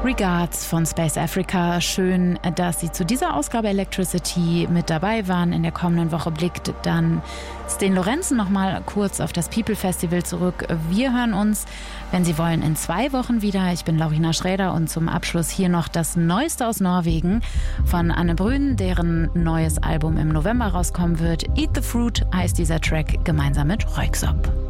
Regards von Space Africa. Schön, dass Sie zu dieser Ausgabe Electricity mit dabei waren. In der kommenden Woche blickt dann Sten Lorenzen nochmal kurz auf das People Festival zurück. Wir hören uns, wenn Sie wollen, in 2 Wochen wieder. Ich bin Laurina Schräder und zum Abschluss hier noch das Neueste aus Norwegen von Anne Brün, deren neues Album im November rauskommen wird. Eat the Fruit heißt dieser Track, gemeinsam mit Röyksopp.